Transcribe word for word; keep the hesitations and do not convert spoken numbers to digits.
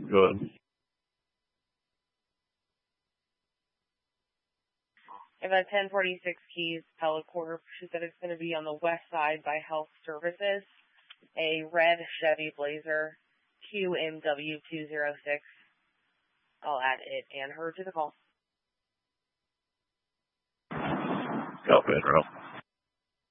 Go ahead. I've got ten forty-six Keys, Pella Corp. She said it's going to be on the west side by Health Services. A red Chevy Blazer, Q M W two oh six. I'll add it and her to the call. Copy, Rob.